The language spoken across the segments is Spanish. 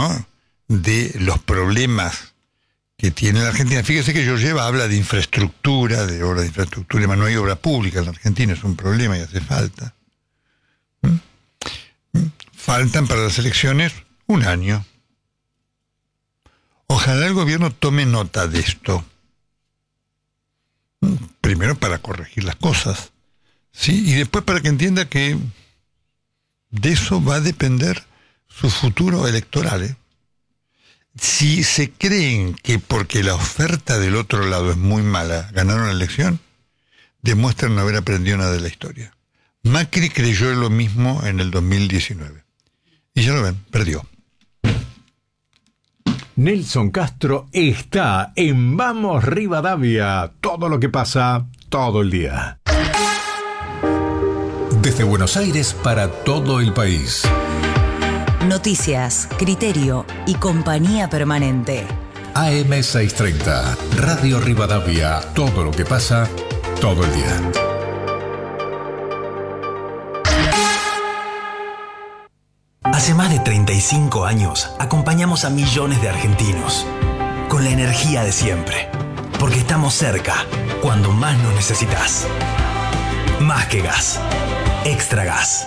¿no?, de los problemas que tiene la Argentina. Fíjese que Georgieva habla de infraestructura, de obra de infraestructura, pero no hay obra pública en la Argentina, es un problema y hace falta. Faltan para las elecciones un año. Ojalá el gobierno tome nota de esto. Primero para corregir las cosas, ¿sí? Y después para que entienda que de eso va a depender su futuro electoral, ¿eh? Si se creen que porque la oferta del otro lado es muy mala, ganaron la elección, demuestran no haber aprendido nada de la historia. Macri creyó lo mismo en el 2019. Y ya lo ven, perdió. Nelson Castro está en Vamos Rivadavia. Todo lo que pasa, todo el día. Desde Buenos Aires para todo el país. Noticias, criterio y compañía permanente. AM630, Radio Rivadavia. Todo lo que pasa, todo el día. Hace más de 35 años acompañamos a millones de argentinos con la energía de siempre, porque estamos cerca cuando más nos necesitas. Más que gas, extra gas.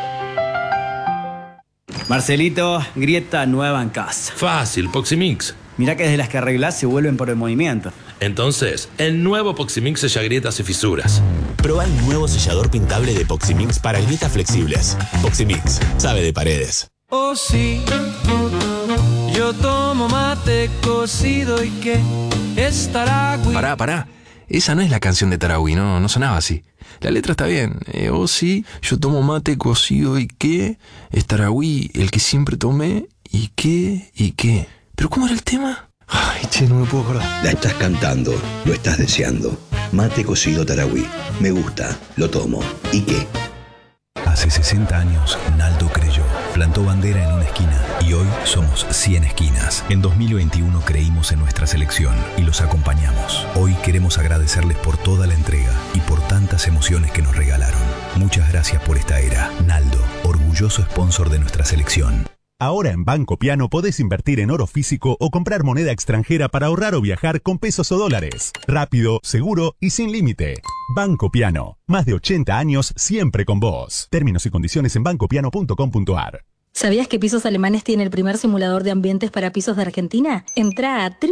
Marcelito, grieta nueva en casa. Fácil, Poximix. Mirá que desde las que arreglás se vuelven por el movimiento. Entonces, el nuevo Poximix sella grietas y fisuras. Proba el nuevo sellador pintable de Poximix para grietas flexibles. Poximix, sabe de paredes. Oh sí, yo tomo mate cocido y que es Taragüí. Pará. Esa no es la canción de Taragüí, no sonaba así. La letra está bien. Oh sí, yo tomo mate cocido y qué es Taragüí, el que siempre tomé y qué. ¿Pero cómo era el tema? Ay, che, no me puedo acordar. La estás cantando, lo estás deseando. Mate cocido Taragüí. Me gusta, lo tomo. ¿Y qué? Hace 60 años, Naldo creyó, plantó bandera en una esquina y hoy somos 100 esquinas. En 2021 creímos en nuestra selección y los acompañamos. Hoy queremos agradecerles por toda la entrega y por tantas emociones que nos regalaron. Muchas gracias por esta era. Naldo, orgulloso sponsor de nuestra selección. Ahora en Banco Piano podés invertir en oro físico o comprar moneda extranjera para ahorrar o viajar con pesos o dólares. Rápido, seguro y sin límite. Banco Piano. Más de 80 años siempre con vos. Términos y condiciones en bancopiano.com.ar. ¿Sabías que Pisos Alemanes tiene el primer simulador de ambientes para pisos de Argentina? Entrá a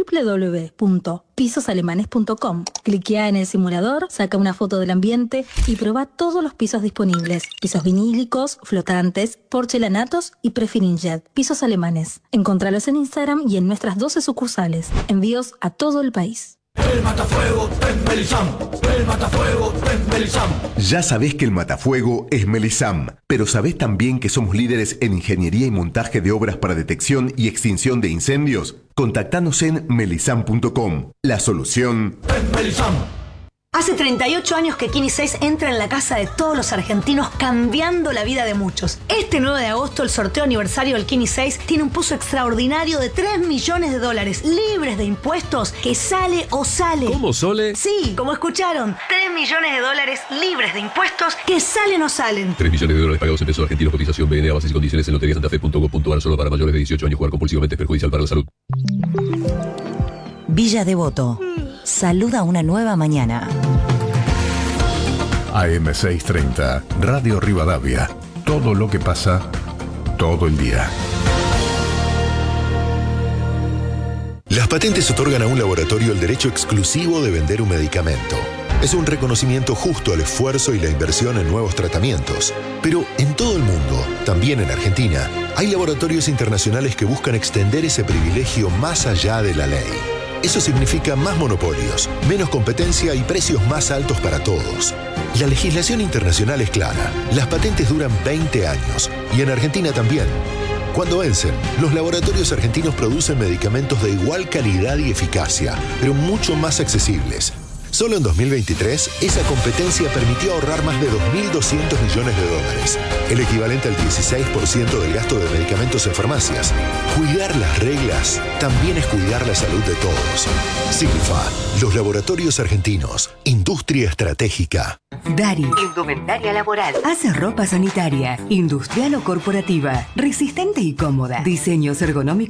www.pisosalemanes.com. Cliquea en el simulador, saca una foto del ambiente y probá todos los pisos disponibles. Pisos vinílicos, flotantes, porcelanatos y prefirinjet. Pisos Alemanes. Encontralos en Instagram y en nuestras 12 sucursales. Envíos a todo el país. El matafuego es Melisam. El matafuego es Melisam. Ya sabés que el matafuego es Melisam, pero ¿sabés también que somos líderes en ingeniería y montaje de obras para detección y extinción de incendios? Contactanos en melisam.com. La solución es Melisam. Hace 38 años que Kini 6 entra en la casa de todos los argentinos, cambiando la vida de muchos. Este 9 de agosto, el sorteo aniversario del Kini 6 tiene un pozo extraordinario de $3 millones, libres de impuestos, que sale o sale. ¿Cómo, Sole? Sí, como escucharon, $3 millones, libres de impuestos, que salen o salen. $3 millones pagados en pesos argentinos, cotización BNA, bases y condiciones en loteriasantafe.com.ar. Solo para mayores de 18 años. Jugar compulsivamente es perjudicial para la salud. Villa Devoto. Saluda una nueva mañana. AM630, Radio Rivadavia. Todo lo que pasa, todo el día. Las patentes otorgan a un laboratorio el derecho exclusivo de vender un medicamento. Es un reconocimiento justo al esfuerzo y la inversión en nuevos tratamientos. Pero en todo el mundo, también en Argentina, hay laboratorios internacionales que buscan extender ese privilegio más allá de la ley. Eso significa más monopolios, menos competencia y precios más altos para todos. La legislación internacional es clara. Las patentes duran 20 años y en Argentina también. Cuando vencen, los laboratorios argentinos producen medicamentos de igual calidad y eficacia, pero mucho más accesibles. Solo en 2023, esa competencia permitió ahorrar más de $2.200 millones, el equivalente al 16% del gasto de medicamentos en farmacias. Cuidar las reglas también es cuidar la salud de todos. Signifa, los laboratorios argentinos, industria estratégica. Dari, indumentaria laboral. Hace ropa sanitaria, industrial o corporativa, resistente y cómoda. Diseños ergonómicos